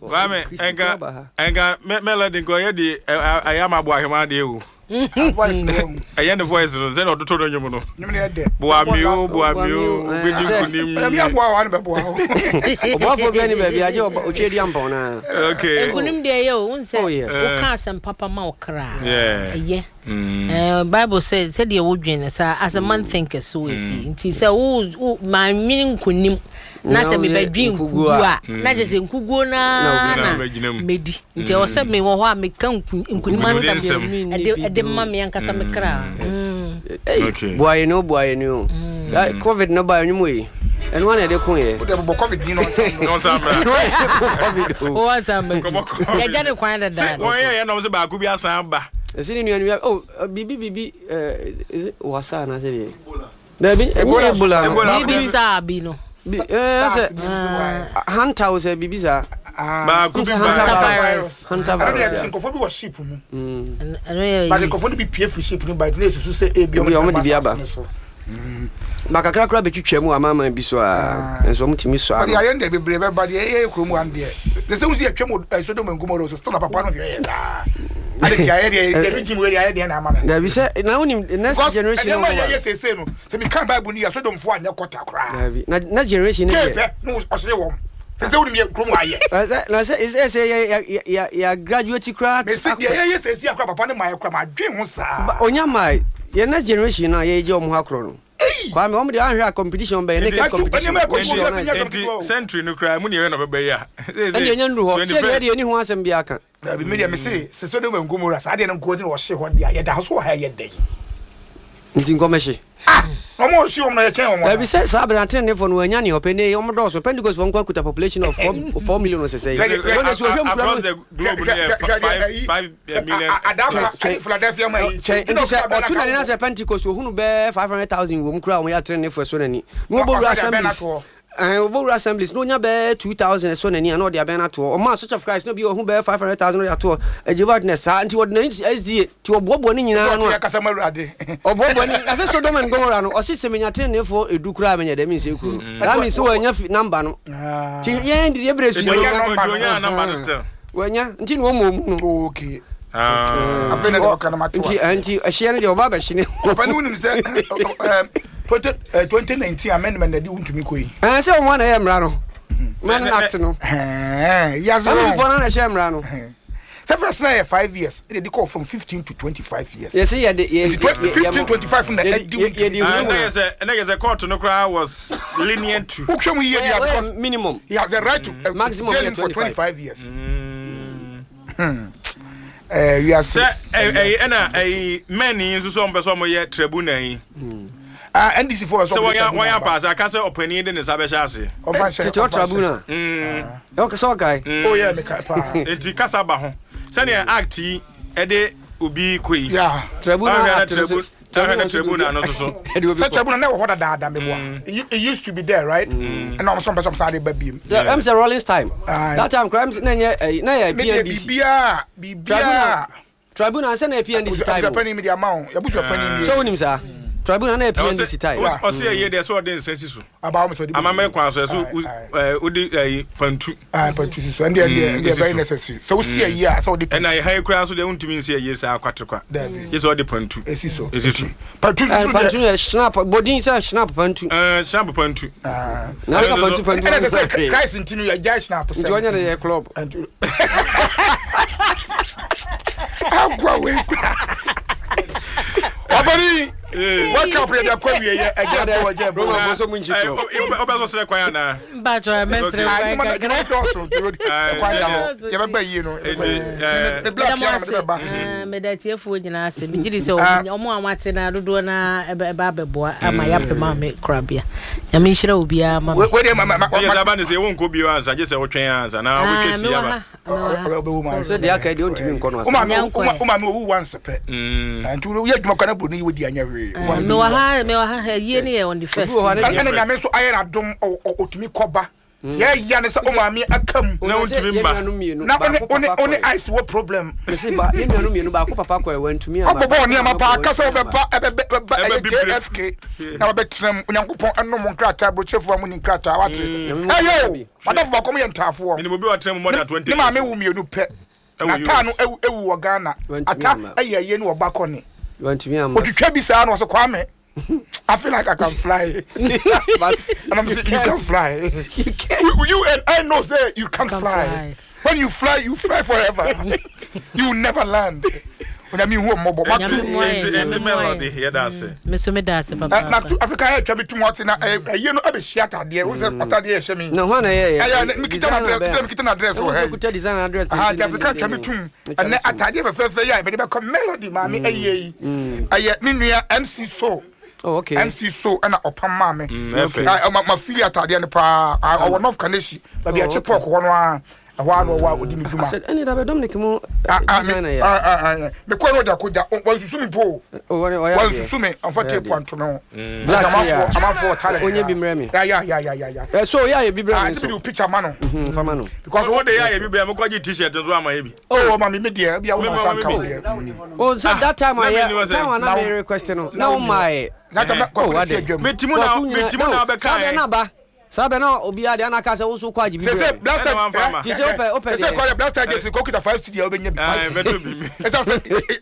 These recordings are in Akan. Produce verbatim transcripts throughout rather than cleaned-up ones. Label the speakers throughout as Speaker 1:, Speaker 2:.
Speaker 1: Wame enga enga melody go ye di ayama bo ahema de ewu.
Speaker 2: Voice no.
Speaker 1: Aye ne voice no ze no doto no nyum no. Nyum ne de. Bo amio bo amio obedi kunim.
Speaker 2: Na me abo awa ne be bo awo.
Speaker 3: Obafo bi ani ba bi aje ochedi ampa na.
Speaker 1: Okay.
Speaker 4: Kunim de ye o unse. O ka asem papa ma okra. Yeah. Aye. Eh Bible says said ye wodwen sa as a man thinketh so is he. Nti say o man meaning kunim. Na se me badwin kugu a na je se nkugu na na medi nti o se me wo ho a me kan nkunim ansam e de ma me ankasa me kra
Speaker 3: okay boy no boy no covid no ba nyum we en wan e de kun ye
Speaker 2: o de bo covid ni no
Speaker 1: no samra
Speaker 4: covid o ansam ya jare kwan da da
Speaker 1: won ye no se ba ku bi asan ba
Speaker 3: esini nuanu oh bibi bibi eh wasa na se de bi ebola
Speaker 4: bibi sabi no
Speaker 3: eh say hunter was a bibisa
Speaker 1: ba ku bi
Speaker 4: virus
Speaker 2: hunter virus I think of sheep mu but the kofo be pie fi sheep no but they so say e bi o
Speaker 3: mo di aba makakra kra betwitwa mu amama bi so a enso mo timi so a
Speaker 2: but ya nde bebre be ba de e kromu an de they say we atwa mo so do mangumo so still na papa no de ade ya area e bi jim we area de na ama na
Speaker 3: da bi say na woni next generation
Speaker 2: no ya say say no say me kan bible ni ya so do mfo anya kota kra
Speaker 3: da bi na next generation
Speaker 2: ni no o say wom say say woni me kromu aye
Speaker 3: na say is say ya ya ya graduate kra
Speaker 2: me say ya say say akra papa ne mai kra ma dwen ho sa
Speaker 3: onya mai ya next generation na ya je omo hakro no kwa me omo de anhwe a competition be ne ke competition
Speaker 1: century no cry mu ne we no be ya
Speaker 3: e de nya ndu ho se de ni ho asem bia ka
Speaker 2: da bi media me say se so de mangumo sa de no ko de wo hye ho de ya da so ha ye dey
Speaker 3: nti ngomehye
Speaker 2: ah no mo si o mo ye chen o mo
Speaker 3: da bi say sabra ten ne for no anya ne opene o mo do so Pentecost won kwa kuta population of four million o se say
Speaker 1: across the globe five million
Speaker 2: adama Philadelphia ma yi
Speaker 3: nti say otuna ne na say Pentecost wo hunu be five hundred thousand wo mu kra o ya ten ne for so nani no bo assemblies and over assemblies no nya be two thousand so nani and all the abena to o man Church of Christ no be o hu be five hundred thousand ya to e jivatness sa nti wod na S D A ti obobo ni nyina no
Speaker 2: ya kasa maruade
Speaker 3: obobo ni ase Sodom and Gomorrah no o se semenya ten ne for edu kura menya dem nse kuro no that means we nya number no ti yen di ebre su
Speaker 1: nya number still
Speaker 3: wanya nti no mo mu no
Speaker 2: okay
Speaker 1: ah
Speaker 2: afena de kana matwa
Speaker 3: nti anti ahia ne de oba hye ne
Speaker 2: papa ni unim se twenty nineteen amendment na di untumi koyi
Speaker 3: eh se o mo na ye mra no man act no
Speaker 2: eh ya so
Speaker 3: no for na na she mra no
Speaker 2: se first na five years they dey call from fifteen to twenty-five years
Speaker 3: yes ye ye
Speaker 2: fifteen twenty-five na
Speaker 3: ye ye
Speaker 1: and yes and yes the court no cry was lenient to
Speaker 2: ukwe mu ye dia because
Speaker 3: minimum
Speaker 2: he has the right to uh,
Speaker 3: maximum
Speaker 2: jail for twenty-five years hmm eh we are say
Speaker 1: eh eh na eh many nso so mpeso mo ye tribunal yi
Speaker 2: ah N D C for
Speaker 1: so why why pass aka say opani de ne sabesha ase
Speaker 3: tito tribunal mm okay so guy
Speaker 2: oh yeah me ka pa
Speaker 1: enti kasa ba ho sani act yi e de obi koi
Speaker 2: yeah
Speaker 3: tribunal
Speaker 1: tribunal tribunal no so
Speaker 2: so tribunal na ho da da me boa it used to be there right and now some person say ba biem
Speaker 3: yeah I'm say Rollins time that time crimes na na ya P N D C
Speaker 2: bibia bibia
Speaker 3: tribunal say na P N D C time
Speaker 2: opani media amount ya busu opani
Speaker 3: so wonim sa tribunal na P N D C time
Speaker 1: o say ye dey so dey sensi so
Speaker 2: about me so
Speaker 1: amamere kwan so so odi pantu
Speaker 2: ah pantu so and dey dey very necessary so see a year so dey
Speaker 1: and I high kwan so dey untumi see ye say akwatekwa yes all dey pantu
Speaker 2: esi so
Speaker 1: esi so
Speaker 2: pantu so
Speaker 3: pantu snap body say snap pantu
Speaker 1: eh snap pantu
Speaker 2: ah
Speaker 3: na ka pantu pantu
Speaker 2: Christ intinu ya judge snap
Speaker 3: so nti onya dey club
Speaker 2: agwa we Abari what up here the kwa we e ja do je bro
Speaker 3: ma so mu nchito
Speaker 1: o be so sere kwan na
Speaker 4: ba jo mesre kwan
Speaker 2: ka do so kwa ya ya ba ba yi no e black ya me ba
Speaker 4: me da tie fu nyina ase me gidi se o mo amate na dodo na e ba beboa ama ya pema me krabia ya me hira obi ama
Speaker 2: we dey ma
Speaker 1: ya za ba ne se won ko bi ansa je se wo twen ansa na wo kesi ya ba
Speaker 3: so dia ka dey ontimi nko no asa
Speaker 2: o ma me wo once pe antu ye dwuma kwa na bro ni we di anya we
Speaker 4: me wa ha me wa ha ye ne on the first
Speaker 2: and na me so ayera dom otumi koba ya ya ne se o ma me akam
Speaker 1: na ontimi mba
Speaker 2: na one one ice what problem
Speaker 3: se ba ye me no mienu ba ko papa kwa we ntumi aba
Speaker 2: obobo ne ma pa aka so be ba J F K na be trem onyankopon enom nkrata bro chefu amu ni nkrata wate ayo madam ba come yentafo
Speaker 1: minimum bi wa tram more than twenty
Speaker 2: ne ma me wo mienu pe na ta no ewu wo Ghana ata ayeye ne obakọ ne
Speaker 3: want me am
Speaker 2: otwetwa bi saa no so kwame I feel like I can fly. But and I'm saying you can fly. You can. You, you and I know say you can't can fly. fly. When you fly, you fly forever. You never land. When I mean who mo but
Speaker 1: it's melody here that's it.
Speaker 4: Me so me that's papa.
Speaker 2: Na Africa here twa bitum what na eh no e be share atade. Wo say atade e hye me.
Speaker 3: No ho na ye.
Speaker 2: Eh me kita na address, me kita na address wo he.
Speaker 3: Wo kuta design address.
Speaker 2: Ah, Africa twa bitum. And atade fe fe fe ya me dey be come melody ma me ayi. Aye me nua M C so.
Speaker 3: Oh, okay.
Speaker 2: M C so and opam mame. I my affiliate atade ne pa I one of Kaneshi. But be a check ho no a wa no wa odi mi duma.
Speaker 3: I said any da be Dominic mo
Speaker 2: designer ya. Ah ah me ko no da ko da wan susu mi po.
Speaker 3: Oh wan
Speaker 2: wan susu mi on fa tape anto me. Amafo amafo talent.
Speaker 3: Onye bi mre mi.
Speaker 2: Ya ya ya ya ya.
Speaker 3: Eh so ya ye bi mre mi.
Speaker 2: Ah bi picture man no.
Speaker 3: Mhm fa man no.
Speaker 1: Because what dey ya ye bi mre mi ko ji t-shirt nzo ama ye bi.
Speaker 2: Oh ma me me dey bi a won san ka we.
Speaker 3: Oh so that time I yeah. Time na me request no. Now my
Speaker 2: That time ko
Speaker 1: metimu na metimu na be kai.
Speaker 3: Na ba sabe na obi ade ana ka se wo so kwa ji bi.
Speaker 2: Say blast time.
Speaker 3: Ti se open open.
Speaker 2: Say call blast time just go kita five cedi o be nya bi.
Speaker 1: Ah, beto bi mi.
Speaker 2: Eta say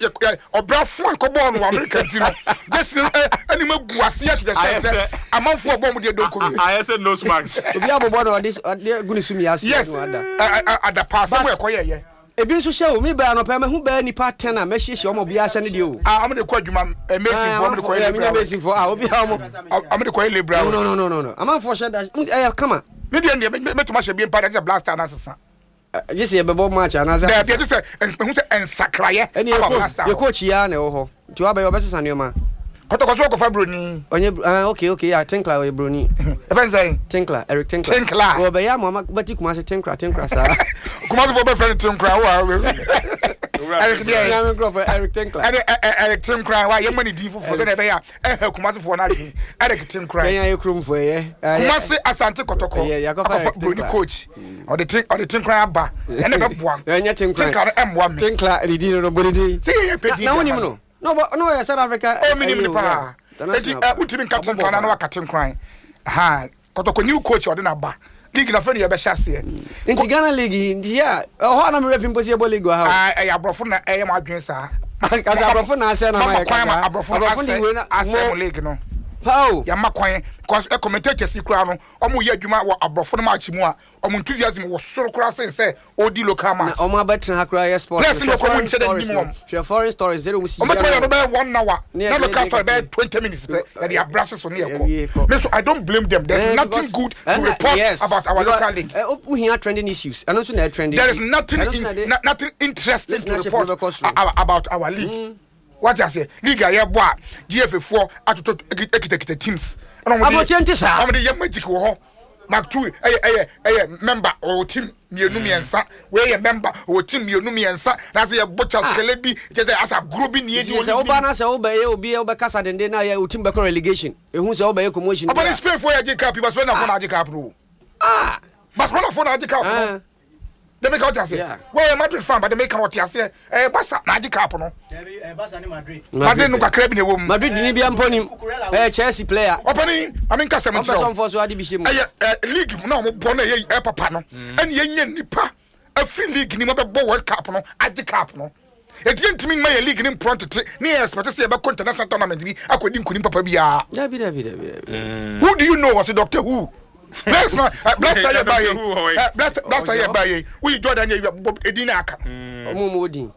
Speaker 2: obra fun ko ball no American team. Just any ma guase at the say amanfo obom de donko bi.
Speaker 1: I say no smacks.
Speaker 3: Obi abobo no this guni sumi ase
Speaker 2: no ada. Ada pass we ko ye ye.
Speaker 3: Ebi nso hye o mi ba no pa me hu ba nipa ten na me hye omo bi ase ne de o.
Speaker 2: Ah, am de ko adwuma amazing for am de ko ye.
Speaker 3: Me amazing for ah obi ha omo.
Speaker 2: Am de ko ye lebra.
Speaker 3: No no no no no. Am for hye da eh come on.
Speaker 2: Me de me me to ma hye bi mpa da blaster na sesa.
Speaker 3: Yes ye bebo match na za.
Speaker 2: Da bi de say hu say ensakraye.
Speaker 3: Aba blaster. Ye coach ya na wo ho. Ti wa ba ye obesesa ne ma.
Speaker 2: Koto koso ko fa broni.
Speaker 3: Onye ah okay okay yeah Tinkler we broni.
Speaker 2: E fan say
Speaker 3: Tinkler Eric Tinkler.
Speaker 2: Tinkler.
Speaker 3: Wo be ya mo bati kuma se Tinkler Tinkler sa.
Speaker 2: Kuma so be friend Tinkler wa.
Speaker 3: Eric dey na me go for Eric Tinkler.
Speaker 2: Eric Tinkler wa ye money di fofo so na be ya. Eh kuma so fo na di. Eric Tinkler.
Speaker 3: Ya ye krum fo ye.
Speaker 2: Kuma se Asante Kotoko.
Speaker 3: Yeah, ya go for
Speaker 2: broni coach. O the Tink o the Tinkler aba. E na be boa.
Speaker 3: Ya nya Tinkler.
Speaker 2: Tinkler em wa me.
Speaker 3: Tinkler di di no bodi di.
Speaker 2: Say ye pedi.
Speaker 3: Na woni no. No, but no, South Africa.
Speaker 2: Oh, minimum pa. Eti utimi captain kran na wa captain kran. Ha, Kotoko new coach odina ba. League na friend ye be hyase.
Speaker 3: Inti Ghana league, dia. Oh, na me refi impossible league wa ha.
Speaker 2: Ah, eh abrofo na eh ma adwen sa.
Speaker 3: Kaza abrofo na ase na ma ye
Speaker 2: kwan abrofo na ase. Ase league no.
Speaker 3: How?
Speaker 2: Ya makwan because e commentators kura no, omo ye adwuma wo abrofo na match mu a, omo enthusiasm wo soro kura sen se odi local match.
Speaker 3: Na omo abetra ha kura ye sport.
Speaker 2: Let's no come say dem nim.
Speaker 3: Share foreign stories zero musi.
Speaker 2: Omo tell no be one hour. Na local story be twenty minutes be they are brasses so near come. Me so I don't blame them. There's nothing good to report about our local league.
Speaker 3: We hear trending issues. And also na trending.
Speaker 2: There is nothing nothing interesting to report about our league. What I say, league ya boa G F four atoto ekitekite teams.
Speaker 3: Abo twenty sa.
Speaker 2: Am de ye magic wo ho. Mark two eh eh eh member o team mienu miensa. We ye member o team mienu miensa. Na say ye butchers kelebi je say as a group bi nie di
Speaker 3: oni. Say oba na say oba ye obi e oba kasa dende na ye o team be relegation. Ehun say oba ye commotion.
Speaker 2: Oba ni Spain for ye G Cup, but when na for na G Cup no. Ah. But when na for na G Cup no. They make out say, well, Madrid fan, but they make out say, eh, Barca, Magic Cup, no.
Speaker 5: Barca ni Madrid.
Speaker 2: Madrid no crab in a woman.
Speaker 3: Madrid ni bi amponi. Eh, Chelsea player.
Speaker 2: Opening, I mean, Casemiro.
Speaker 3: Some for so adi bishim.
Speaker 2: Eh, league no mo born eh papa no. And ye nye nipa. A free league ni mo be World Cup no, Magic Cup no. E didn't mean my league in front to ni expect say be international tournament bi akodi nkuni papa bia.
Speaker 3: Da bi da bi da bi.
Speaker 2: Who do you know was Doctor Who? Bless no, bless your buy. Bless bless your buy. We Jordan Edina aka.
Speaker 3: Omo modin.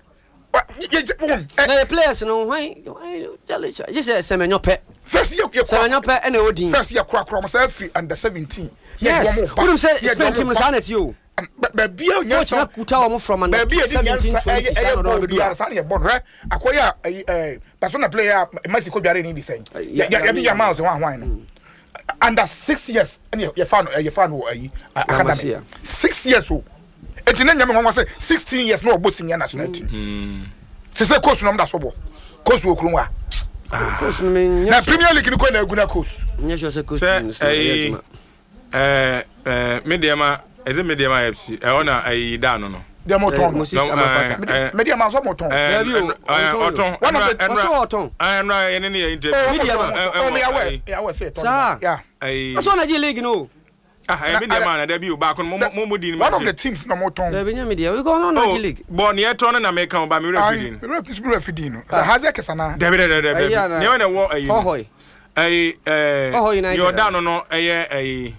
Speaker 3: Na players no why why jealous. Just say Semenyo pe.
Speaker 2: First year
Speaker 3: Semenyo pe and Odin.
Speaker 2: First year kra kra say free under seventeen.
Speaker 3: Yes. Who say Spain team no sanet you.
Speaker 2: But be a
Speaker 3: coach na kuta omo from under seventeen twenty seven no do.
Speaker 2: Sa na born eh akoya eh Barcelona player Mexico biare ni be say. Ya ya be Yamal one one no. Under six years and you found you found ayi academy six years o enti na nyame won say sixteen years no obo senior national team mm se se coach no mda so bo coach wo kru wa
Speaker 3: coach me
Speaker 2: na Premier League ni ko na aguna coach
Speaker 3: nya sure say coach
Speaker 1: eh eh eh mediama eze mediama F C e ona ayi da no no
Speaker 2: de moton mediama so moton
Speaker 1: eh oton
Speaker 3: one of the oton
Speaker 1: eh no ene ne interview
Speaker 2: mediama oh me awe ya we say
Speaker 3: sir
Speaker 2: yeah
Speaker 3: eh so na G League no
Speaker 1: ah e be dey man na be o ba ko mo mo di
Speaker 2: one of the teams no mo ton
Speaker 3: there be media we go no no league
Speaker 1: but ne ton na make am ba me refidin
Speaker 2: me refidin no haze kesana
Speaker 1: there be there there be ne we na wo ayi
Speaker 3: hohoi
Speaker 1: ayi eh you down no eye ayi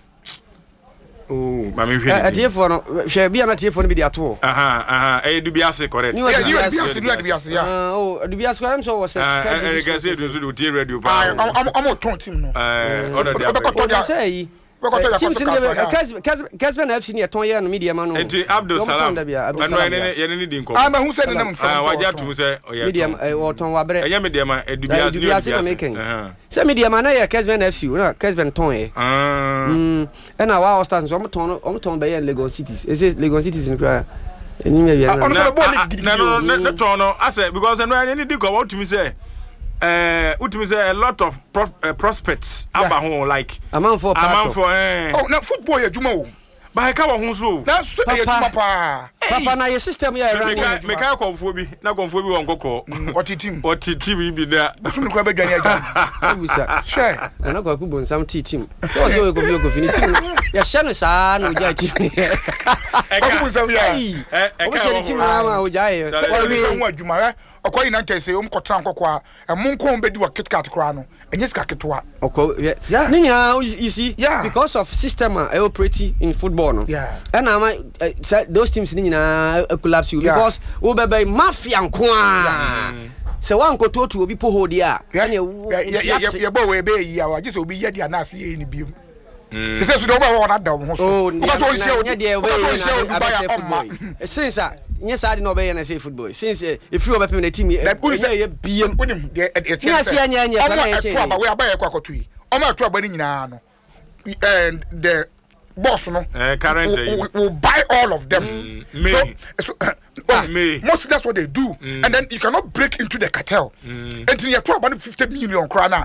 Speaker 1: oh ma me hwe
Speaker 3: eh tiefo no hwe bia na tiefo no bi di ato
Speaker 1: aha aha eh dubiase correct
Speaker 2: yeah dubiase dubiase yeah
Speaker 3: oh dubiase am so was
Speaker 1: eh can say do do the radio pa
Speaker 2: am am ton team no
Speaker 1: eh order dia
Speaker 3: say team sin Casper F C ni eton ye no media man no
Speaker 1: enti Abdul Salam anu ene ye ne di nko
Speaker 2: ah ma hu say ne nam
Speaker 1: ah waja tum say oye
Speaker 3: media o ton wa bre
Speaker 1: eh media ma dubiase
Speaker 3: dubiase eh say media man na ye Casper F C na Casper ton ye
Speaker 1: ah
Speaker 3: mm ena wa stars so mo ton o mo ton be ye Lagos Cities e say Lagos Cities ni kra eni me bia
Speaker 1: na no no ton no I say because no ene di ko what me say uh ultimate say a lot of pro, uh, prospects aba ho like
Speaker 3: amount for
Speaker 1: amount for eh
Speaker 2: oh na football ya juma o
Speaker 1: ba ka wa ho so
Speaker 2: na so ya juma pa
Speaker 3: papa na your system ya run
Speaker 1: me ka konfo bi na konfo bi won kokko
Speaker 2: oti team
Speaker 1: oti team bi da
Speaker 2: so me ko ba dwan ya
Speaker 3: abusa
Speaker 2: she
Speaker 3: na ko ku bon sam team so so ko bi ko fini team ya she no sa no ja team
Speaker 2: e ka bu sam ya
Speaker 3: e o she team na ma o ja e
Speaker 2: wa wi ho adwuma okoyi na nkese o mkotran kokwa e monko be di wa kitkat kra no enye ska ketwa
Speaker 3: oko yeah ninya you see yeah. Because of system I operate in football no
Speaker 2: yeah
Speaker 3: and am uh, those teams ninya uh, collapse you yeah. Because we be mafia nko a se wan ko to to obi po hold ya
Speaker 2: and ye ye bo we be yi awa just obi ye dia na ase yi ni biom se se so do ba wona da ho so because o share o share o buy football
Speaker 3: since nye side no be ye na say football since if you open the team ye ye biem
Speaker 2: unim de
Speaker 3: ye ase anya anya
Speaker 2: na ye che ba we abaye kwa kotu yi o ma to agba ni nyina no and the boss no
Speaker 1: uh, current
Speaker 2: will, will, will buy all of them mm, so, so uh, uh, most that's what they do mm. And then you cannot break into the cartel until you talk about fifty million krana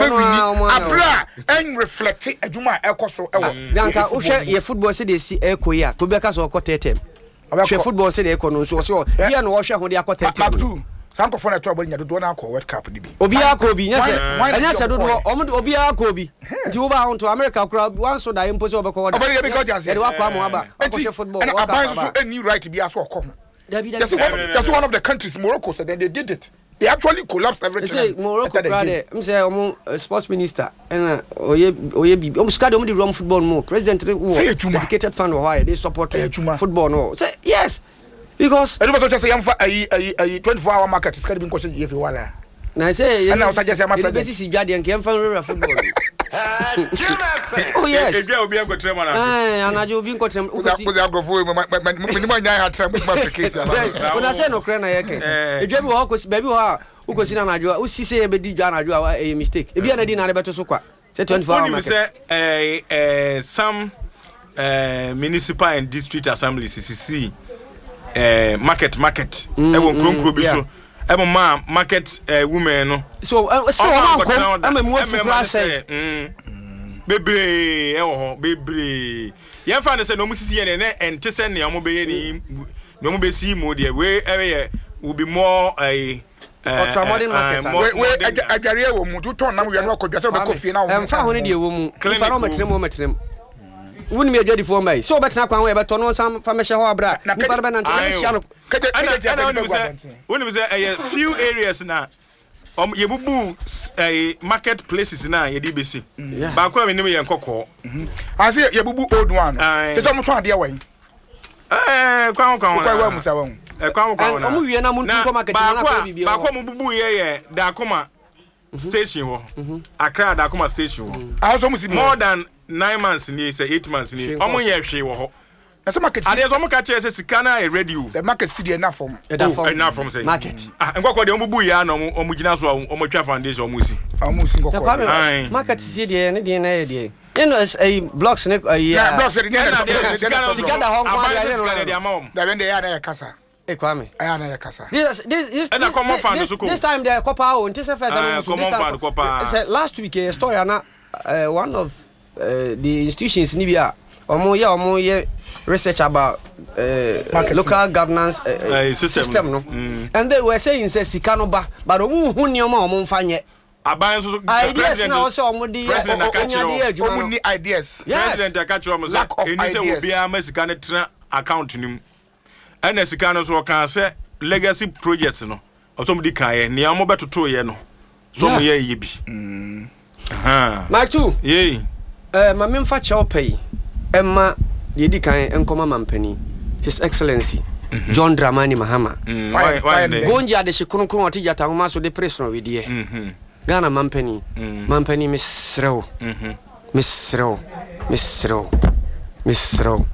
Speaker 2: abra and reflect aduma ekoso ewo
Speaker 3: danka o hwe ye football say dey see ekoya to be ka so ko tetem hwe football say dey ekono so so here no wo hwe ho dey akotetem
Speaker 2: sanko fo na to abodi nya dodo na akọ World Cup dibi
Speaker 3: obi akobi nya se anya se dodo o obi akobi nti wo ba ho to America kura one so da impo se obekọ wo
Speaker 2: obodi be God just
Speaker 3: dey wa kwa mo aba akọ football
Speaker 2: and aban so any right bi aso okọ that's one that's one of the countries Morocco said then they did it they actually collapsed everything
Speaker 3: say Morocco brother am say omo sports minister and oye oye bi omo skade omo di run football mo president dedicated fund why they support football no say yes. Because
Speaker 2: I don't want to say I'm for a twenty-four hour market. It's going to be question if you want.
Speaker 3: Na say
Speaker 2: and now suggest I'm
Speaker 3: a basis jadi and can fan football. Oh yes.
Speaker 1: E bia obi go trem na.
Speaker 3: Eh, anajo obi go trem.
Speaker 2: Uza uza go fo minimum nya ha trem ma case
Speaker 3: aba. Una say no kra na yeke. E dwa bi ho ko baby ho a ukosi na anajo u si say e be di dwa anajo a e mistake. E bia na di na beto so kwa. Say twenty-four hour market.
Speaker 1: Say eh eh some eh municipal and district assemblies C C C eh market market e won kronkro bi so e mo ma market eh women no
Speaker 3: so so one come am mu afu say
Speaker 1: bebre e wo ho bebre ye fa ne say no mu sisi ye ne ente se ne mo be ye ni no mo be si mo de we e will be more eh
Speaker 3: ultra modern market
Speaker 2: we agare wo mu to ton na mo ye no akodwa se be kofi na wo
Speaker 3: em fa ho ne de wo mu fa no metrem mo metrem wouldn't be a ready for me. So better now, but on some family abra.
Speaker 1: And a few areas now. Um, you bubu a marketplaces now, your D B C. Banko, we never yan cocoa.
Speaker 2: I say, you bubu old one. It's almost one dear way.
Speaker 1: Eh, come on,
Speaker 2: come
Speaker 1: a come on.
Speaker 3: I'm going to market.
Speaker 1: Banko bubu ye, Dakoma station. Accra Dakoma station. I also see more than nine months ni say eight months ni omo ye hwe wo ho
Speaker 2: na so market
Speaker 1: ade so mo ka che say sika na e ready o
Speaker 2: the market see dey na form
Speaker 1: na form say
Speaker 3: market
Speaker 1: ah nkoko de omo bu ya na omo omo gina so omo twa foundation omo si
Speaker 2: omo si nkoko
Speaker 3: market see dey na dey na ye dey you know a blocks ne
Speaker 2: yeah blocks dey na
Speaker 3: sika da ho kwa ya no
Speaker 1: dey amom
Speaker 2: da ben dey ya na ya kasa
Speaker 3: e kwame
Speaker 2: aya na ya kasa
Speaker 3: this this this
Speaker 1: and common fund so
Speaker 3: this time the copper o until say first
Speaker 1: time common fund copper
Speaker 3: last week a story na one of Uh, the institutions ni bia omo ya omo ye research about uh, local governance uh, uh, system, system no mm. And they were saying say sika no ba but omo hu ni omo omo mfa nye
Speaker 1: aban so
Speaker 3: ideas na also omudi
Speaker 1: president
Speaker 2: onya de omuni ideas
Speaker 1: president akacho mo say eni say obi ama sika ne tena account nim ana sika no so kan say legacy projects no also mudi kan ye ne amo betoto ye no so mo ye ye bi mm aha
Speaker 3: Mike two
Speaker 1: ye
Speaker 3: eh ma memfa chew pay emma de di kan enkoma mampani His Excellency mm-hmm. John Dramani Mahama
Speaker 1: mm. why why
Speaker 3: gonja de shikunkun oti jata homa so de press no we die
Speaker 1: mhm
Speaker 3: Ghana mampani
Speaker 1: mm.
Speaker 3: mampani misrew
Speaker 1: mhm
Speaker 3: misrew misrew misrew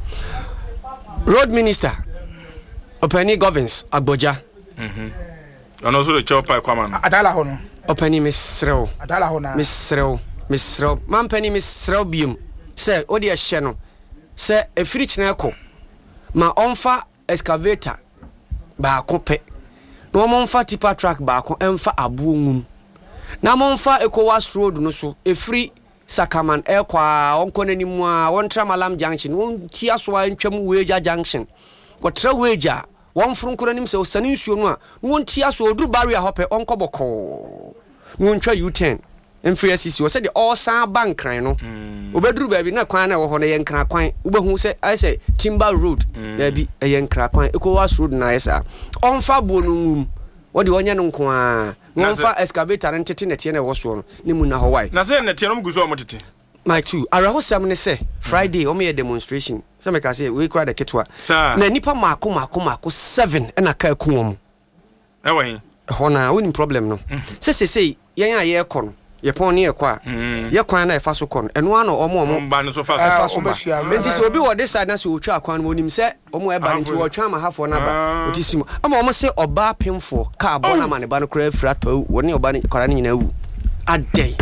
Speaker 3: road minister opani governance Agboja
Speaker 1: mhm ono so de chopa kwa man
Speaker 2: adala hono
Speaker 3: opani misrew
Speaker 2: adala hono
Speaker 3: misrew misrew mampani misrew bium se odi a hye no se efiri kina ko ma onfa excavator ba ko pe no mo onfa tipa truck ba ko emfa abo ngum na mo onfa ECOWAS road no so efiri Sakaman ekwa onko nanimu a wontra Malam junction won tia so antwam Weja junction wotra Weja won furu nko nanim se osane nsuo no a won tia so oduru barrier hope onko boko won twa U ten emfiri asisi wo se de all san bank ran no obeduru ba bi na kwan na wo ho na ye nkra kwan ubehu se I say Timber road da bi ye nkra kwan ECOWAS road na yesa onfa bo no ngum wo de onye no nko a wonfa excavator ntete na tie na wo so no ne mu na ho wai
Speaker 1: na se na tie no mguso omotete
Speaker 3: my two araho sam ne say Friday o me demonstration se me ka say we kra de ketwa na nipa mako mako mako seven na ka kuom
Speaker 1: e wen
Speaker 3: ho na woni problem no se se se yen a ye kɔ no ye pon ne ye kwa ye kwan na e fa so kɔ no eno ano omo omo
Speaker 1: mba no so fa
Speaker 3: so ba enti se obi wo de side na se otwa akwan no onim se omo e ba nti wo twa ma hafo na ba otisimo ama omo se oba pemfo ka abona ma ne ba no kra fra to wo ne oba ne kwara ne nyina wu adai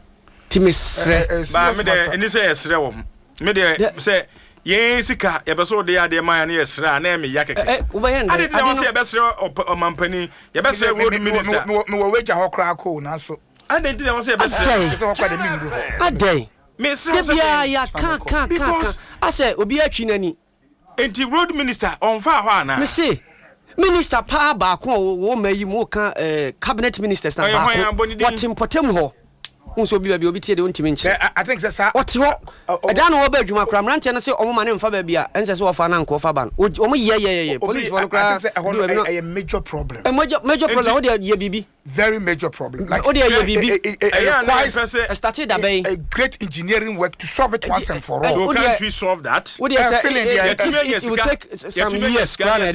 Speaker 3: timisre
Speaker 1: ba me de eni se yesre wo me de se ye sika ye be so de ade man na yesre na me ya keke
Speaker 3: eh wo ba ye
Speaker 1: ade de wo se ye be sre omampani ye be sre road minister
Speaker 2: no wo Weja ho kra ko na so
Speaker 1: ade de wo se ye be sre
Speaker 2: so ho kwa de mi ndu
Speaker 3: adai
Speaker 1: me sre
Speaker 3: se ya ya ka ka ka ase obi atwi nani
Speaker 1: enti road minister on fa ho ana
Speaker 3: me se minister pa ba ko wo mayi mo ka cabinet ministers na ba ko what important ho unso bi ba bi obi tie de untimi nche
Speaker 2: I think that's how
Speaker 3: what ho eda no wo ba adwuma kra mrante na se omo ma ne mfa ba bia ense se wo fa na nko fa ban omo ye ye ye police for no kra
Speaker 2: a major problem
Speaker 3: a major major problem wo de ye bibi
Speaker 2: very major problem like
Speaker 3: wo de ye bibi
Speaker 2: a
Speaker 3: started that bay
Speaker 2: a great engineering work to solve it once and for all
Speaker 1: so can't we solve that
Speaker 3: wo de say it will take some years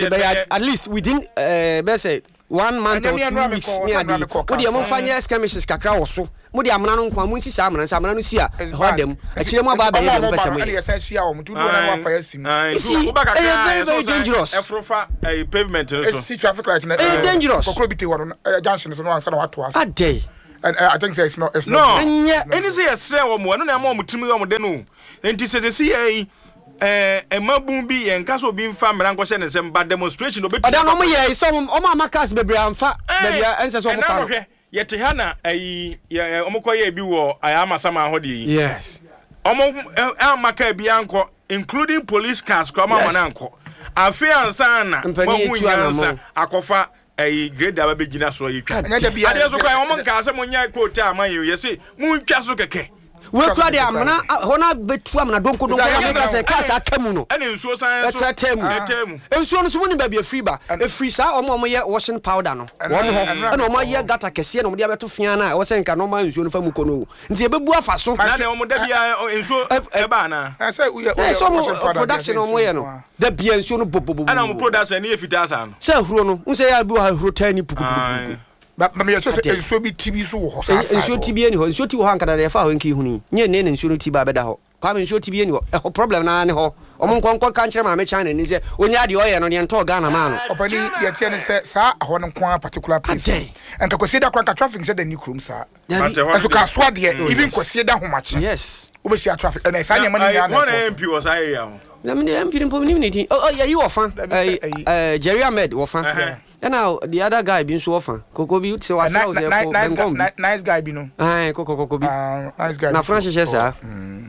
Speaker 3: at least within uh be say one month or two weeks me adi wo de mo fa nya skirmishes kakra wo so mudi amana no kwa munsi sa amana sa amana no sia hodem akire mu aba ba ye dem pese mu
Speaker 2: ye say sia o mutu do na wa pa yasim
Speaker 1: wo ba kakra
Speaker 3: very dangerous
Speaker 1: efrofa pavement so
Speaker 2: see traffic light na
Speaker 3: dangerous
Speaker 2: kokro biti wo junction so no ansa na wato asa
Speaker 3: a day
Speaker 2: and I think it's not it's
Speaker 1: not any say yesre wo mo no na mo mutimi wo mo de no enti se se yi eh emabun bi ye nka so bi mfa mra nkwo ne sem ba demonstration obeti
Speaker 3: oda no mo ye so o ma makas bebre amfa bebia ense so mo fa
Speaker 1: yete hana ayi omokoye bi wo ayama sama ho de yi
Speaker 3: yes
Speaker 1: omo amaka bi anko including police cars ko ma mana anko afi ansa na mahu nyansa akofa ayi grade aba begina so yitwa ade so kwa omo nka ase mo nya quote amayi yesi mu ntwa so keke
Speaker 3: we kura de amana hona betu amana donko donko ya make say cars akamu no
Speaker 1: ene nsuo san so
Speaker 3: etemu ensuo no so woni ba bi afri ba afri sa omo omo ye washing powder no omo ho ene omo ye gata kese no omo de abeto fia na wo se nka no ma nsuo no fa mu kono nti ebebu afa so
Speaker 1: na de omo da bia nsuo e ba na
Speaker 2: say we
Speaker 3: production omo ye no da bia nsuo no bobobo
Speaker 1: ana omo production ne ye fita sa no
Speaker 3: se huro no nse ya bi wa huro tani pukupuku
Speaker 2: ba me yeso enso bi tibi so wo so asa
Speaker 3: enso tibi ani ho enso ti wo hankada de fa ho nki huni nye ne ne enso no tiba beda ho kwa me enso tibi ani ho e ho problem na ne ho omo nkon kon kan kire ma me China ni se onya de oye no ne nto Ghana ma no
Speaker 2: opani ye tie ne se sa ho no kon particular place enka ko da kwa traffic se da ni krom sa enso ka so de even ko se da ho machi
Speaker 3: yes
Speaker 2: obe see traffic and say anya mani ya
Speaker 1: na M P was area ho
Speaker 3: na me M P mpo ni ni oh yeah you ofa eh Jerry Ahmed ofa and now the other guy been so often koko bi say was say
Speaker 2: nice nice guy bi no
Speaker 3: ah koko koko bi
Speaker 2: nice guy
Speaker 3: na Francis sir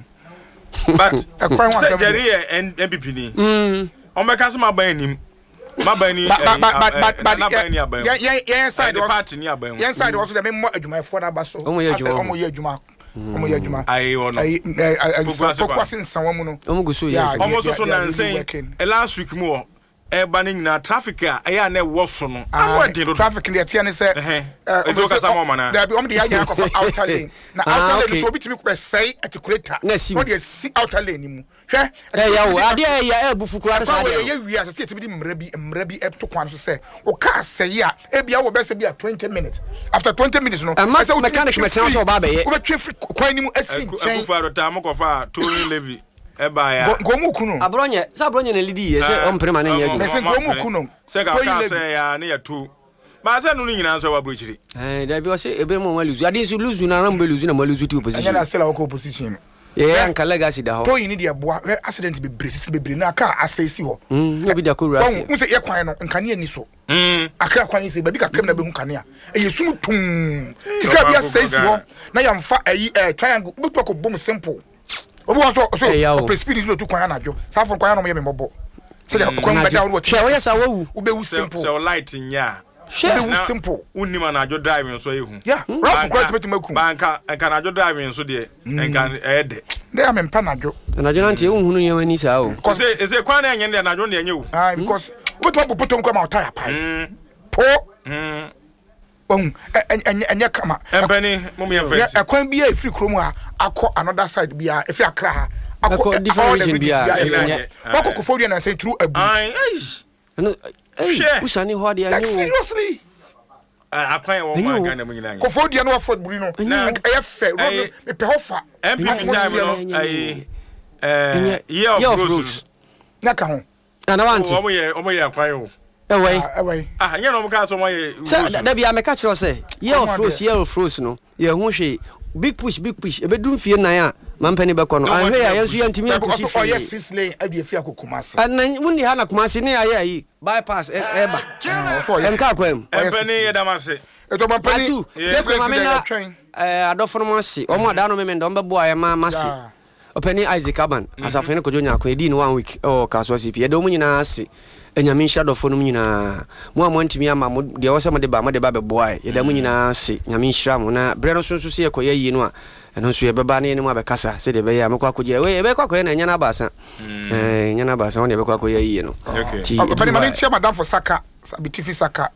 Speaker 1: but Jerry and M P P ni mm o me ka se ma ban nim Mabani,
Speaker 2: but but but
Speaker 1: Nabani Aban.
Speaker 2: Yeah, yeah, side
Speaker 1: the party near Aban.
Speaker 2: Yes, side also the member Juma for that basso.
Speaker 3: Omo ye Juma.
Speaker 2: Omo ye Juma. Omo ye Juma.
Speaker 1: I ono.
Speaker 2: I Pokwasi nsawo mu no.
Speaker 3: Omo go so ye.
Speaker 1: Almost so na saying last week more. Abaning na traffic a ya na wo so no awodi
Speaker 2: traffic dey tie ne say
Speaker 1: eh ezo kasa mo mana
Speaker 2: there be om dey ya ko outer lane na outer lane so bitimi ko say articulator no dey see outer lane mu hwe
Speaker 3: eh ya wo ade ya e bufu kura de sa
Speaker 2: de ya wi as say tibidi mra bi mra bi e to kwan so say o ka say a e bia wo be say bia twenty minutes after twenty minutes no
Speaker 3: I say mechanic me transfer ba be ye
Speaker 2: wo be twe kwan ni mu asin chen
Speaker 1: ku fa do ta mo ko fa touring levy eba ya
Speaker 2: gomu kuno
Speaker 3: abronye sa abronye na lidi ye se ompre ma na nya
Speaker 2: me se gomu kuno
Speaker 1: se ka ka se ya ne ya tu ba se no nyina so wa brochiri
Speaker 3: eh da bi o se ebe mo ma luzu ade so luzu na ram be luzu na ma luzu ti opposition
Speaker 2: anya na sela ko opposition
Speaker 3: eh anka legacy da ho
Speaker 2: to yin dia boa accident be bresi be bre na ka asesi ho
Speaker 3: mm obi da ko rase
Speaker 2: won se ye kwan no nkane ani so
Speaker 1: mm
Speaker 2: akra kwan se ba bi ka krem na be hu kane a eye sum tum tika bi asesi ho na ya mfa ayi triangle bi to ko bom simple obi won so so o speed is no to kwan anajo sa fon kwan no me mebo se de kwan be down wo
Speaker 3: che wo yesa wo
Speaker 2: wu be wu simple
Speaker 1: so light nya
Speaker 2: be wu simple
Speaker 1: unni ma na jo driving so ehu
Speaker 2: yeah rock quite bit maku
Speaker 1: banka enka na jo driving so de enka ede
Speaker 2: de am empa na jo
Speaker 3: na jo nante ehunu nya wani sa o
Speaker 1: ko se ese kwan na enye na jo na enye wu
Speaker 2: ah because we to potom kwa ma tire pai po
Speaker 1: mm
Speaker 2: bon enye kama
Speaker 1: empani mo me face
Speaker 2: e kwan bi e free krom a akọ another side bi a e free akra ha
Speaker 3: akọ different region bi a
Speaker 2: enye wako ko fodi na say through abu
Speaker 1: ai
Speaker 3: no eh usani ho de
Speaker 2: like seriously
Speaker 1: akwan wo ma ga na mo nyina
Speaker 2: ko fodi na wafo buri no na e fe me pe hofa
Speaker 1: M P time no ai eh year of rose
Speaker 2: na ka ho
Speaker 3: ana wanti
Speaker 1: o mo ye o mo ye akwan o
Speaker 3: ewai
Speaker 2: ewai
Speaker 1: ah nya no mo ka so mo ye
Speaker 3: sa da bia me ka kire say year of rose year of rose no ye hu hwe big push big push e be dum fie nan a mampani be ko no an hwe ya yesu ya ntimi push
Speaker 2: oh yes six lane e be fie akokumase
Speaker 3: an wonni ha na kumase ne aye ayi bypass e ba
Speaker 2: so yes
Speaker 3: enka kwam
Speaker 1: empani ye damase
Speaker 2: e to mampani
Speaker 3: se ko ma me na eh adofo no mo se o mo da no me me ndo be bo aye ma mase opani Isaac Aban asafene ko jonya ko edi ni one week o kaso C P e do mu nyina ase enyame nhya dofo no mu nyina mo a mo ntimi ama mo de wo se mo de ba mo de ba be boae ye da mu nyina ase nyame nhira mo na bre no so so se ekoye yi no a eno so ye beba na ye mu abekasa se de be ya me kwa koje we be kwa koje na nya na basa eh nya na basa won de be kwa koje yi no
Speaker 2: ti opani ma ntia madam for Saka Bitifi Saka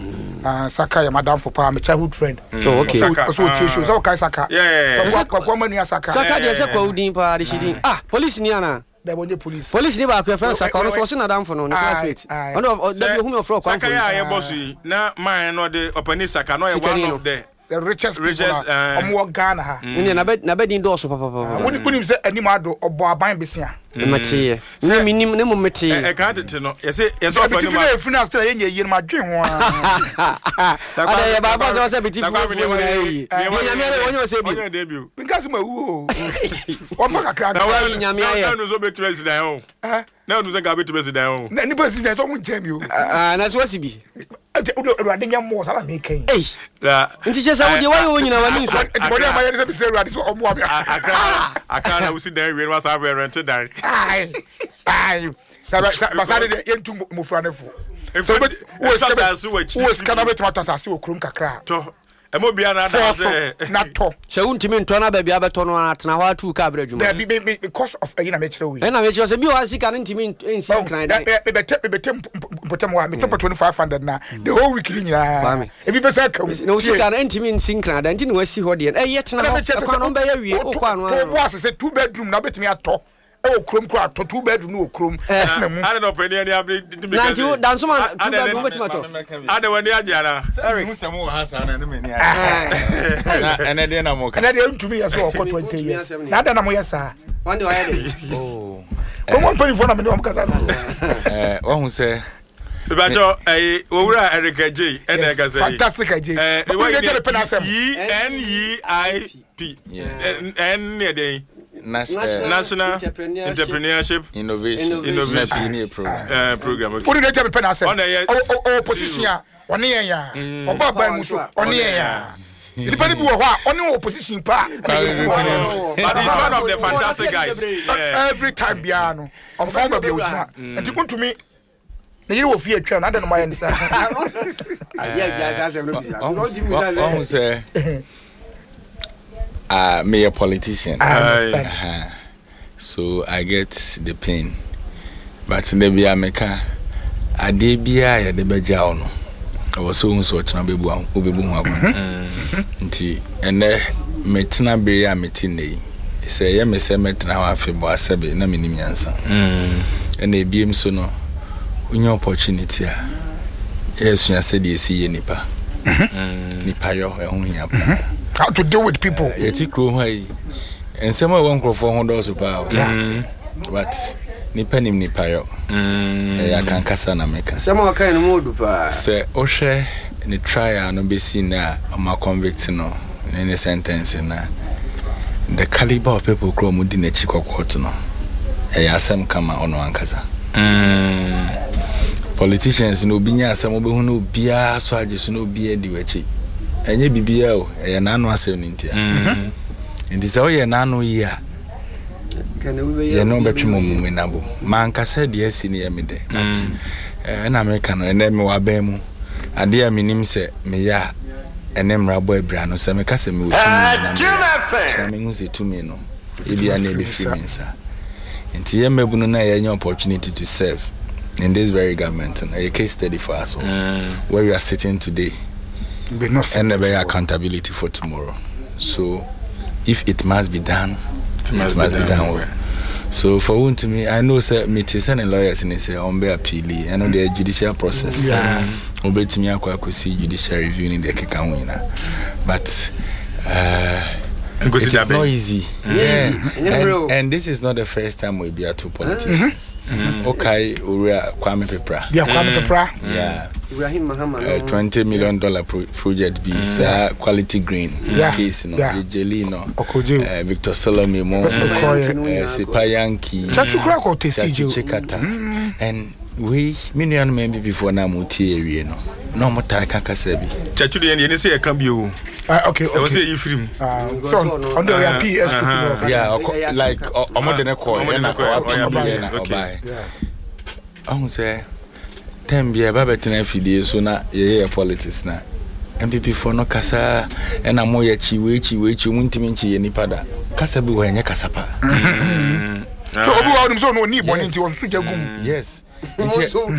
Speaker 2: ah Saka ya madam for pa my childhood friend
Speaker 3: oh okay
Speaker 2: so so so so kai Saka
Speaker 1: yeah
Speaker 2: kwa kwa manu ya Saka
Speaker 3: Saka de se kwa udin pa de shidin ah police ni ana
Speaker 2: the bonje police
Speaker 3: police ni ba kwa friend Saka no so na damfo no classmate ono da bi hu me ofro kwa
Speaker 1: Saka ya ye boss yi na man no de opani Saka no ye one of the
Speaker 2: the richest people omo Ghana ha
Speaker 3: ni na be na be din do so papa papa
Speaker 2: woni woni se anim ado obo aban besia
Speaker 3: mate ni minim ne mo mete
Speaker 1: e kan tete no ye se ye so fa ni ma
Speaker 2: Bitifi free still ye ye ma dwen ho a
Speaker 3: ada ye ba ba so se Bitifi free na yi ye nyame le wonyo se bi
Speaker 1: onye debut
Speaker 2: because ma wu o fa kakra
Speaker 1: na
Speaker 2: wa
Speaker 1: wa nyame aye na no so betu president o na no so ga betu president o
Speaker 2: na ni president so mu jam yo
Speaker 3: ah na so si bi
Speaker 2: o ade nyam mo sala me kan
Speaker 3: eh nti che sa wo je wa yo nyina wa ni so
Speaker 2: body am aye se bi se ruade so o mo abia
Speaker 1: aka aka na usi dan we wa sa be rent dan
Speaker 2: ai ai ba sa de yentu mo fra ne fo so
Speaker 1: wo sa su wa chi
Speaker 2: wo ska na betuma to asase wo krum kakra
Speaker 1: to e mo bia na da se
Speaker 2: na to
Speaker 3: se untimi nto na ba bia beto no atena ho atu ka abra dwuma
Speaker 2: be because of ayina me kire we
Speaker 3: e na me kire se bi wa sika ntimi ensi kran dai
Speaker 2: be be be be tem potem wa me top twenty-five hundred na the whole week ni nyina e bi be sa ka
Speaker 3: no sika na ntimi ensi kran dai ntini wasi ho de e yetena ho kwa no ba ya wie o kwa no
Speaker 2: to boss say two bedroom na betimi ato o krom kro ato two bedroom no krom na mu
Speaker 1: ada no peni ani abri
Speaker 3: na nti dan so man two bedroom betimi ato
Speaker 1: ada wani ajara
Speaker 5: Eric musamo wa hasa na ne meni na ene de na mo ka
Speaker 2: na de ntumi ya so okọ twenty years na ada na mo yesa
Speaker 3: one day why dey
Speaker 5: oh
Speaker 2: komo mpani fo na me no mkasa no
Speaker 5: eh wa hu se
Speaker 1: Bebajo eh owura Eric J ene ga say
Speaker 2: fantastic J
Speaker 1: eh
Speaker 2: we get the penasem
Speaker 1: E N E I P N ne dey National Entrepreneurship
Speaker 5: Innovation
Speaker 1: Innovation
Speaker 5: program
Speaker 1: eh program
Speaker 2: okay we get the penasem o opposition one year ya oba ba mu so one year ya anybody bi wo ho a oni opposition pa
Speaker 1: but he's one of the fantastic guys
Speaker 2: every time bia no on form of you and you to me na yiri wo fie atwa na ade no ma yɛ ndisa
Speaker 3: yeah yeah say no bisa because give me that
Speaker 5: I'm say uh me a politician uh, so I get the pain but maybe I make a ade bia ya de beja ono I was so so tena bebu obebu ho akon nti ene metena be ya metine say ye me say metena ho afebo asebe na menim yansa mm ene ebiem so no onye opportunity a yes you said you see nipa nipa yo e ho hia pa
Speaker 2: how to deal with people
Speaker 5: ye ti kro ho ai ensem a won krofo ho do so pa but nipa nim nipa yo mm ya kan kasa na meka
Speaker 3: sem o kan no modu pa
Speaker 5: se o hwe ni trial no be seen na ma convict no in a sentence na the caliber of people kro mu di na chi kokot no e ya asem kama ono ankasa mm politicians no binya asem obehu no bia so age so no bia di wachi enye bibia o e na anu asem ni ntia mhm ndi se o ye na anu yi a ye no betwe mumu nabo man kasa de asi ne yemede eh na America no ene me wa ban mu ade a minim se me ya ene mrabo abira no se me kasa me otumi na me me hu se tumi no e bia na e be free mensa nti ye mebu no na ye nya opportunity to serve in this very government and a case study for us mm. where we are sitting today and the accountability for tomorrow. So if it must be done, it must, it must be, be done, done well. So for one to me, I know say me and lawyers in say on be appeal and on the judicial process. Yeah. Obe to me akwa see judicial review in the keka winner. But uh it is not easy. Mm. Yeah. And, and this is not the first time we be at two politicians. Mm-hmm. Okay, we are Kwame Pepra.
Speaker 2: Yeah, Kwame Pepra.
Speaker 5: Yeah. Ibrahim Muhammad. Uh, twenty million dollar pro- project B. Mm. Uh, quality green.
Speaker 2: Yeah.
Speaker 5: Case, no.
Speaker 2: Yeah.
Speaker 5: Jelino.
Speaker 2: Okoju.
Speaker 5: Uh, Victor Salome Mo. Uh, Sepa Yankee.
Speaker 2: Chachu Krako Testiju.
Speaker 5: Chekata. And we, many young men before now, Muti area, no. No more Taka Kasebi.
Speaker 1: Chachu, the end, you say, I can be you.
Speaker 2: Uh, okay, okay.
Speaker 1: I was say Ephraim.
Speaker 2: Uh, so, under your P S.
Speaker 5: Yeah, like, I'm the call. I'm the
Speaker 1: okay.
Speaker 5: I'm say, ten be a babetina fidie so na ye politics na. M P P for no kasa and I'm more chi we chi we chi muntimi chi ye nipa da. Kasa bi wa nya kasa pa.
Speaker 2: So obi wa dem so no ni boni nti won so jagum.
Speaker 5: Yes. I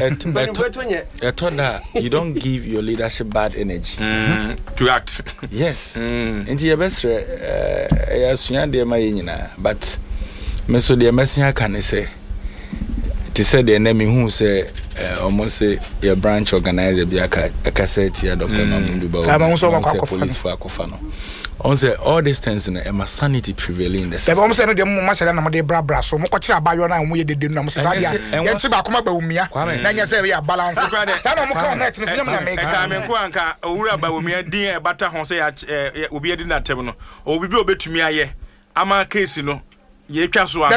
Speaker 5: thought that you don't give your leadership bad energy
Speaker 1: mm. to act.
Speaker 5: Yes. Into your best, yes, you are there, my yina. But Mister the Messia can say, to say the enemy who say, almost say your branch organizer be a cassette here, Doctor Namunduba, I'm also a police for Akofano. On say all these things in a sanity prevailing in the system.
Speaker 2: Almost any much than a bra bra, so much about your name we did in Namusadia. And what's about Comabumia? Then you say we are balanced. I don't connect with them. I mean, Quanka, or about me, dear, but Jose will be a dinner table, or we will be to me. I'm a case, you know, ye casual.